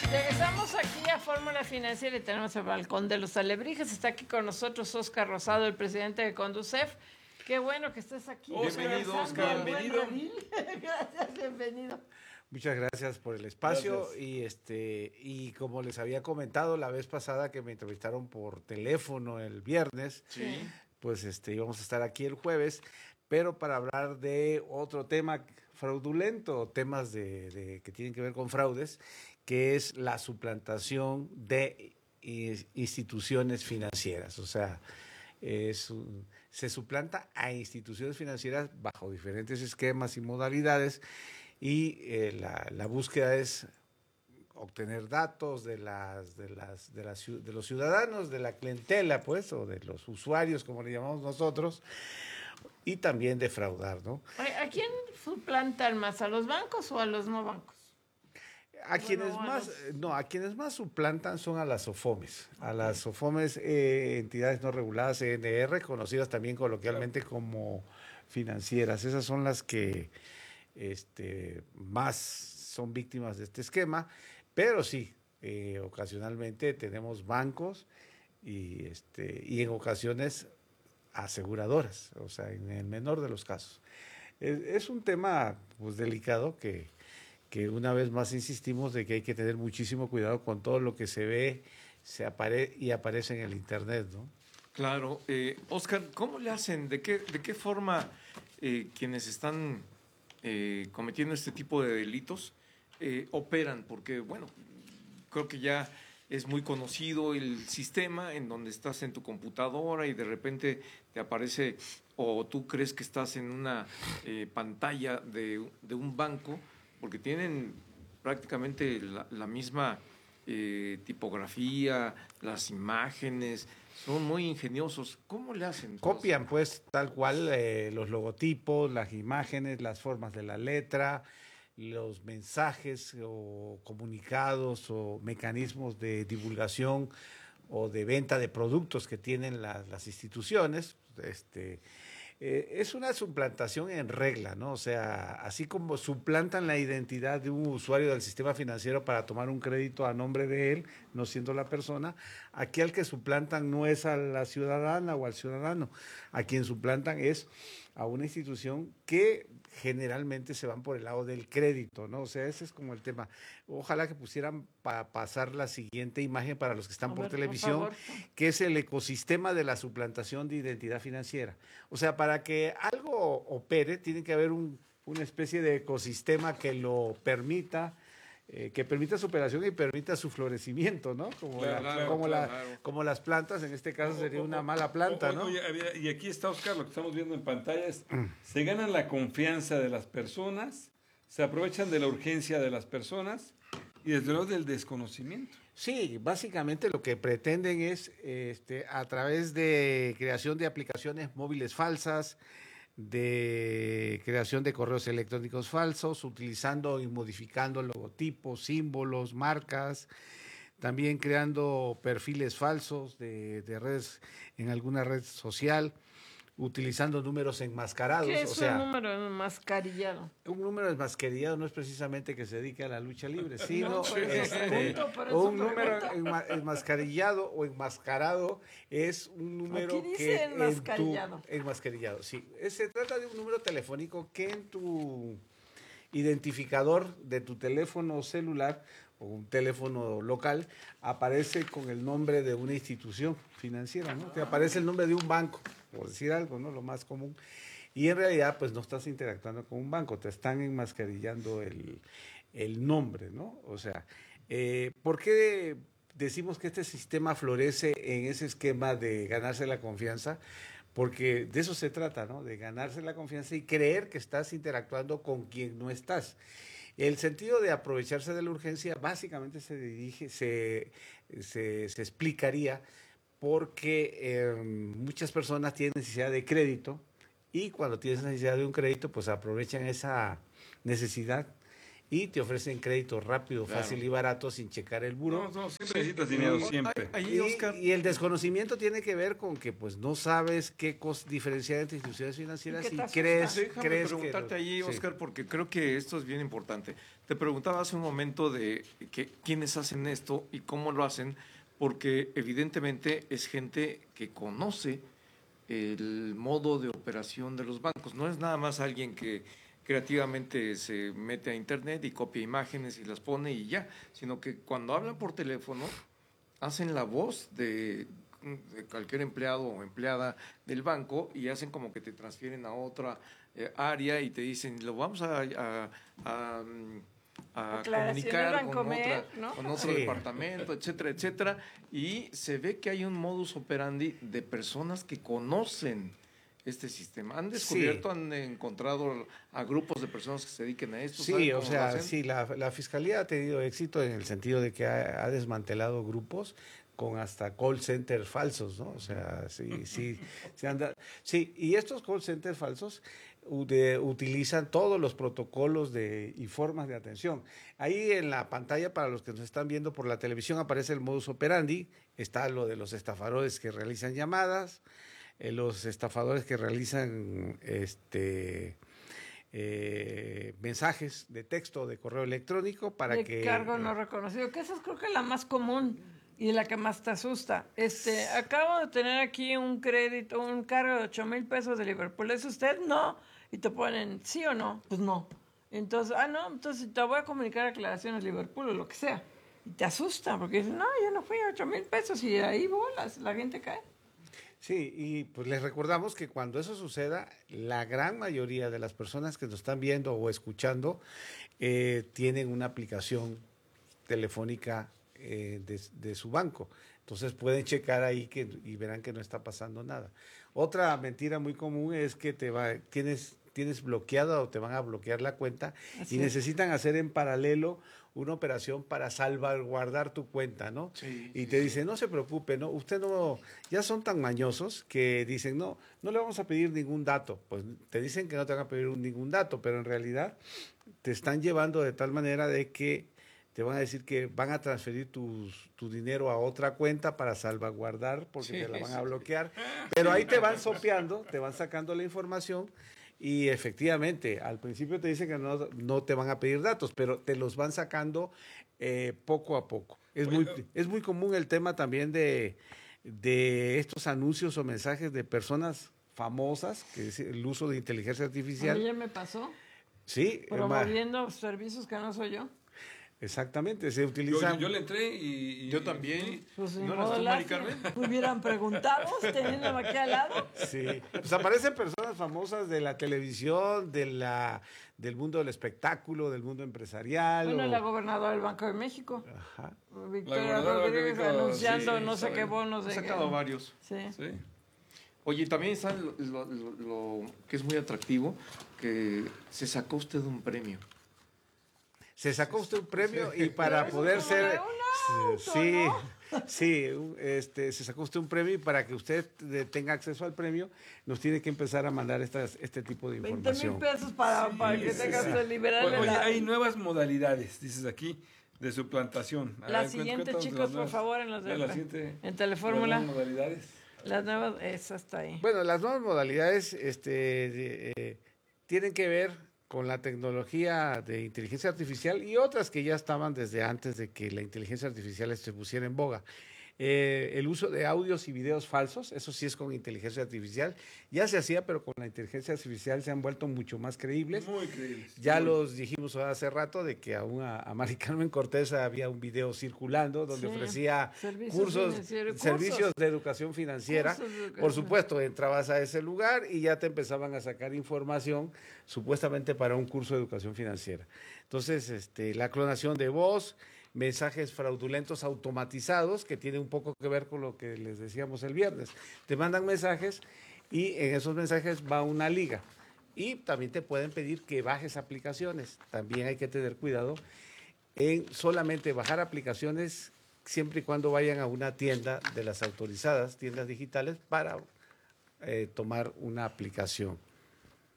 Regresamos aquí a Fórmula Financiera y tenemos el balcón de los alebrijes. Está aquí con nosotros Óscar Rosado, el presidente de Conducef. Qué bueno que estés aquí. Bienvenido, Óscar. Bienvenido. Gracias, bienvenido. Muchas gracias por el espacio. Gracias. Y como les había comentado la vez pasada que me entrevistaron por teléfono el viernes, Sí. pues íbamos a estar aquí el jueves, pero para hablar de otro tema fraudulento, temas que tienen que ver con fraudes, que es la suplantación de instituciones financieras. O sea, se suplanta a instituciones financieras bajo diferentes esquemas y modalidades, y la búsqueda es obtener datos de los ciudadanos, de la clientela, pues, o de los usuarios, como le llamamos nosotros, y también defraudar, ¿no? ¿A quién suplantan más? ¿A los bancos o a los no bancos? A quienes más suplantan son a las SOFOMES, a las SOFOMES, entidades no reguladas, ENR, conocidas también coloquialmente como financieras. Esas son las que más son víctimas de este esquema, pero sí, ocasionalmente tenemos bancos y en ocasiones aseguradoras, o sea, en el menor de los casos. Es un tema pues delicado que una vez más insistimos de que hay que tener muchísimo cuidado con todo lo que se ve y aparece en el internet, ¿no? Claro. Óscar, ¿cómo le hacen? ¿De qué forma quienes están cometiendo este tipo de delitos operan? Porque, bueno, creo que ya es muy conocido el sistema en donde estás en tu computadora y de repente te aparece, o tú crees que estás en una pantalla de un banco, porque tienen prácticamente la misma tipografía, las imágenes, son muy ingeniosos. ¿Cómo le hacen? Copian pues tal cual los logotipos, las imágenes, las formas de la letra, los mensajes o comunicados o mecanismos de divulgación o de venta de productos que tienen las instituciones. Es una suplantación en regla, ¿no? O sea, así como suplantan la identidad de un usuario del sistema financiero para tomar un crédito a nombre de él, no siendo la persona, aquí al que suplantan no es a la ciudadana o al ciudadano, a quien suplantan es a una institución que generalmente se van por el lado del crédito, ¿no? O sea, ese es como el tema. Ojalá que pusieran para pasar la siguiente imagen para los que están por televisión, que es el ecosistema de la suplantación de identidad financiera. O sea, para que algo opere, tiene que haber una especie de ecosistema que lo permita, que permita su operación y permita su florecimiento, ¿no? Como las plantas, en este caso sería una mala planta, ¿no? Oye, y aquí está, Óscar, lo que estamos viendo en pantalla es, se ganan la confianza de las personas, se aprovechan de la urgencia de las personas y desde luego del desconocimiento. Sí, básicamente lo que pretenden es, a través de creación de aplicaciones móviles falsas, de creación de correos electrónicos falsos, utilizando y modificando logotipos, símbolos, marcas, también creando perfiles falsos de redes, en alguna red social, utilizando números enmascarados. ¿Qué es un número enmascarillado? Un número enmascarillado no es precisamente que se dedique a la lucha libre, sino un número enmascarillado o enmascarado es un número aquí dice enmascarillado. Enmascarillado, sí. Se trata de un número telefónico que en tu identificador de tu teléfono celular o un teléfono local aparece con el nombre de una institución financiera, ¿no? Te aparece el nombre de un banco, por decir algo, ¿no? Lo más común. Y en realidad, pues no estás interactuando con un banco, te están enmascarillando el nombre, ¿no? O sea, ¿por qué decimos que este sistema florece en ese esquema de ganarse la confianza? Porque de eso se trata, ¿no? De ganarse la confianza y creer que estás interactuando con quien no estás. El sentido de aprovecharse de la urgencia básicamente se explicaría porque muchas personas tienen necesidad de crédito y cuando tienes necesidad de un crédito, pues aprovechan esa necesidad y te ofrecen crédito rápido, fácil y barato sin checar el buró. No, siempre necesitas dinero, siempre. Ahí, Oscar, Y el desconocimiento tiene que ver con que pues no sabes qué diferenciar entre instituciones financieras ¿Y qué y te asusta? crees déjame que preguntarte allí, sí. Oscar, porque creo que esto es bien importante. Te preguntaba hace un momento de quiénes hacen esto y cómo lo hacen, porque evidentemente es gente que conoce el modo de operación de los bancos. No es nada más alguien que creativamente se mete a internet y copia imágenes y las pone y ya, sino que cuando hablan por teléfono hacen la voz de cualquier empleado o empleada del banco y hacen como que te transfieren a otra área y te dicen, lo vamos a comunicar Bancomer, ¿no? con otro departamento, etcétera, etcétera. Y se ve que hay un modus operandi de personas que conocen este sistema. ¿Han descubierto, han encontrado a grupos de personas que se dediquen a esto? Sí, o sea, sí, la Fiscalía ha tenido éxito en el sentido de que ha desmantelado grupos con hasta call centers falsos, ¿no? O sea, sí, y estos call centers falsos utilizan todos los protocolos y formas de atención. Ahí en la pantalla, para los que nos están viendo por la televisión, aparece el modus operandi, está lo de los estafadores que realizan llamadas, los estafadores que realizan mensajes de texto o de correo electrónico para de que... cargo no reconocido, que esa es creo que la más común y la que más te asusta. Acabo de tener aquí un crédito, un cargo de 8,000 pesos de Liverpool. ¿Es usted? No. Y te ponen, ¿sí o no? Pues no. Entonces, no, entonces te voy a comunicar aclaraciones Liverpool o lo que sea. Y te asusta porque dices, no, yo no fui a 8,000 pesos y ahí bolas, la gente cae. Sí, y pues les recordamos que cuando eso suceda, la gran mayoría de las personas que nos están viendo o escuchando tienen una aplicación telefónica de su banco. Entonces pueden checar ahí y verán que no está pasando nada. Otra mentira muy común es que tienes bloqueada o te van a bloquear la cuenta y necesitan hacer en paralelo una operación para salvaguardar tu cuenta, ¿no? Sí, y te dicen, no se preocupe, ¿no? Usted no, ya son tan mañosos que dicen, no le vamos a pedir ningún dato. Pues te dicen que no te van a pedir ningún dato, pero en realidad te están llevando de tal manera de que te van a decir que van a transferir tu dinero a otra cuenta para salvaguardar porque te la van a bloquear. Pero ahí te van sopeando, te van sacando la información. Y efectivamente, al principio te dicen que no te van a pedir datos, pero te los van sacando poco a poco. Es muy común el tema también de estos anuncios o mensajes de personas famosas, que es el uso de inteligencia artificial. A mí ya me pasó. Sí. Promoviendo servicios que no soy yo. Exactamente, se utilizan... Yo le entré y yo también. Pues ¿No eres tú, Mari Carmen? Hubieran preguntado, teniéndome aquí al lado. Sí, pues aparecen personas famosas de la televisión, del mundo del espectáculo, del mundo empresarial. Bueno, la gobernadora del Banco de México. Ajá. Victoria gobernadora del Rodríguez Banco de México, anunciando sí, no sé qué bonos. Ha sacado varios. Sí. Sí. Oye, también está lo que es muy atractivo, que se sacó usted un premio. Se sacó usted un premio y para poder ser... se sacó usted un premio y para que usted tenga acceso al premio nos tiene que empezar a mandar este tipo de 20,000 información. pesos para que tengas que liberarle Oye, la... hay nuevas modalidades, dices aquí, de suplantación. A La ver, siguiente, cuéntanos chicos, las por nuevas- favor, en los de la siguiente, en Telefórmula. las nuevas modalidades. Las nuevas, esa está ahí. Bueno, las nuevas modalidades tienen que ver con la tecnología de inteligencia artificial y otras que ya estaban desde antes de que la inteligencia artificial se pusiera en boga. El uso de audios y videos falsos, eso sí es con inteligencia artificial. Ya se hacía, pero con la inteligencia artificial se han vuelto mucho más creíbles. Muy creíbles. Ya los dijimos hace rato de que a Mari Carmen Cortés había un video circulando donde ofrecía servicios de educación financiera. Por supuesto, entrabas a ese lugar y ya te empezaban a sacar información supuestamente para un curso de educación financiera. Entonces, la clonación de voz, mensajes fraudulentos automatizados, que tiene un poco que ver con lo que les decíamos el viernes. Te mandan mensajes y en esos mensajes va una liga. Y también te pueden pedir que bajes aplicaciones. También hay que tener cuidado en solamente bajar aplicaciones siempre y cuando vayan a una tienda de las autorizadas, tiendas digitales, para tomar una aplicación.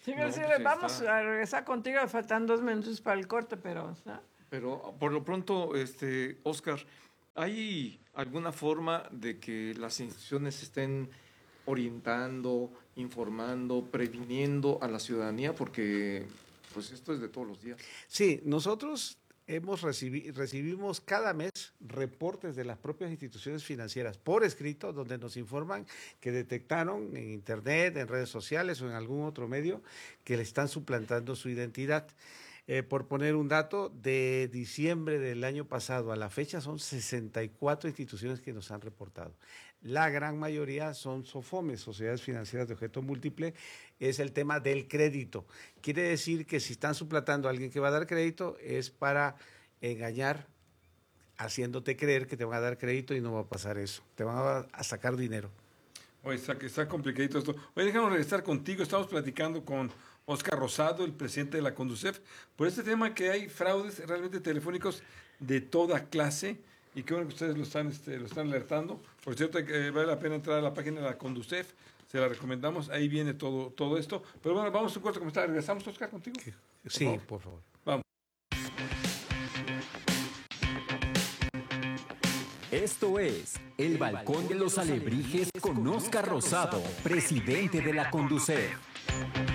Sí, No, sí, pues ahí vamos está. a regresar contigo, faltan 2 minutos para el corte, pero... ¿no? Pero por lo pronto, Oscar, ¿hay alguna forma de que las instituciones estén orientando, informando, previniendo a la ciudadanía? Porque pues esto es de todos los días. Sí, nosotros recibimos cada mes reportes de las propias instituciones financieras por escrito donde nos informan que detectaron en internet, en redes sociales o en algún otro medio que le están suplantando su identidad. Por poner un dato, de diciembre del año pasado a la fecha son 64 instituciones que nos han reportado. La gran mayoría son SOFOMES, Sociedades Financieras de Objeto Múltiple, es el tema del crédito. Quiere decir que si están suplantando a alguien que va a dar crédito es para engañar, haciéndote creer que te van a dar crédito y no va a pasar eso. Te van a sacar dinero. Oye, está complicadito esto. Oye, déjanos regresar contigo. Estamos platicando con Óscar Rosado, el presidente de la Conducef, por este tema que hay fraudes realmente telefónicos de toda clase y qué bueno que ustedes lo están alertando. Por cierto, vale la pena entrar a la página de la Conducef, se la recomendamos, ahí viene todo esto. Pero bueno, vamos a un corte comercial. ¿Regresamos, Óscar, contigo? Sí, por favor. Vamos. Esto es El Balcón de los Alebrijes con Óscar Rosado, presidente de la Conducef.